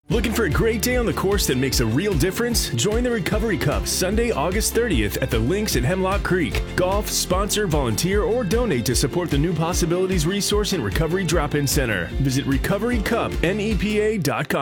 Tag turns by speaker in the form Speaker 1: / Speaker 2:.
Speaker 1: Looking for a great day on the course that makes a real difference? Join the Recovery Cup Sunday, August 30th at the Links at Hemlock Creek. Golf, sponsor, volunteer, or donate to support the New Possibilities Resource and Recovery Drop-In Center. Visit recoverycupnepa.com.